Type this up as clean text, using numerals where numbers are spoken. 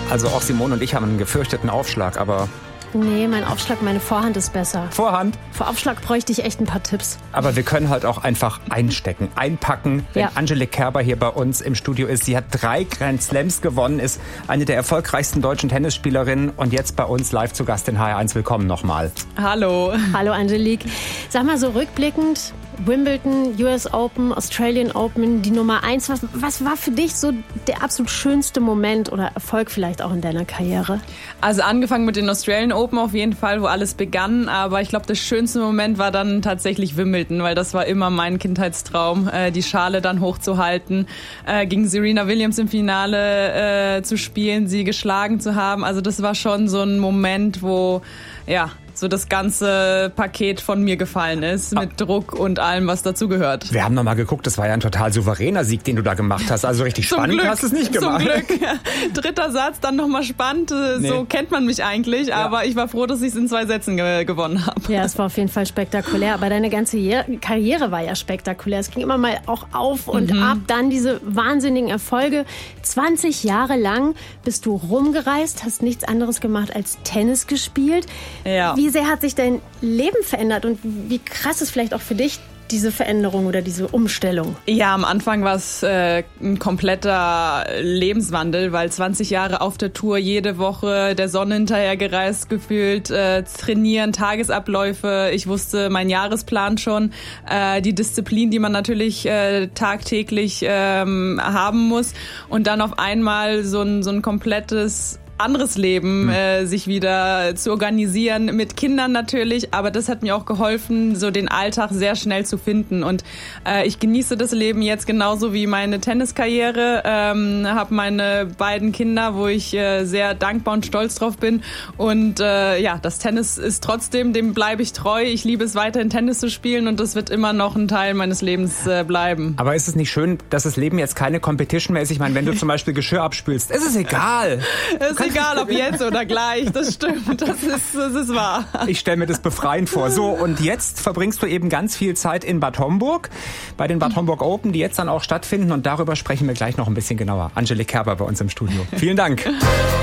Also auch Simone und ich haben einen gefürchteten Aufschlag, aber... Nee, mein Aufschlag, meine Vorhand ist besser. Vorhand? Vor Aufschlag bräuchte ich echt ein paar Tipps. Aber wir können halt auch einfach einstecken, einpacken. Wenn Angelique Kerber hier bei uns im Studio ist, sie hat 3 Grand Slams gewonnen, ist eine der erfolgreichsten deutschen Tennisspielerinnen und jetzt bei uns live zu Gast in HR1. Willkommen nochmal. Hallo. Hallo Angelique. Sag mal so rückblickend, Wimbledon, US Open, Australian Open, die Nummer 1. Was war für dich so der absolut schönste Moment oder Erfolg vielleicht auch in deiner Karriere? Also angefangen mit den Australian Open auf jeden Fall, wo alles begann. Aber ich glaube, der schönste Moment war dann tatsächlich Wimbledon, weil das war immer mein Kindheitstraum, die Schale dann hochzuhalten, gegen Serena Williams im Finale zu spielen, sie geschlagen zu haben. Also das war schon so ein Moment, wo so das ganze Paket von mir gefallen ist, mit Druck und allem, was dazugehört. Wir haben noch mal geguckt, das war ja ein total souveräner Sieg, den du da gemacht hast. Also richtig spannend hast du es nicht gemacht. Zum Glück. Dritter Satz, dann noch mal spannend. So kennt man mich eigentlich, aber ich war froh, dass ich es in 2 Sätzen gewonnen habe. Ja, es war auf jeden Fall spektakulär. Aber deine ganze Karriere war ja spektakulär. Es ging immer mal auch auf und ab. Dann diese wahnsinnigen Erfolge. 20 Jahre lang bist du rumgereist, hast nichts anderes gemacht als Tennis gespielt. Ja. Wie sehr hat sich dein Leben verändert und wie krass ist vielleicht auch für dich diese Veränderung oder diese Umstellung? Ja, am Anfang war es ein kompletter Lebenswandel, weil 20 Jahre auf der Tour, jede Woche der Sonne hinterhergereist gefühlt, trainieren, Tagesabläufe. Ich wusste meinen Jahresplan schon, die Disziplin, die man natürlich tagtäglich haben muss und dann auf einmal so ein komplettes anderes Leben sich wieder zu organisieren, mit Kindern natürlich, aber das hat mir auch geholfen, so den Alltag sehr schnell zu finden und ich genieße das Leben jetzt genauso wie meine Tenniskarriere, habe meine beiden Kinder, wo ich sehr dankbar und stolz drauf bin und das Tennis ist trotzdem, dem bleibe ich treu, ich liebe es weiterhin Tennis zu spielen und das wird immer noch ein Teil meines Lebens bleiben. Aber ist es nicht schön, dass das Leben jetzt keine Competition mehr ist? Ich meine, wenn du zum Beispiel Geschirr abspülst, ist es egal. Egal, ob jetzt oder gleich, das stimmt, das ist wahr. Ich stelle mir das befreiend vor. So, und jetzt verbringst du eben ganz viel Zeit in Bad Homburg, bei den Bad Homburg Open, die jetzt dann auch stattfinden und darüber sprechen wir gleich noch ein bisschen genauer. Angelique Kerber bei uns im Studio. Vielen Dank.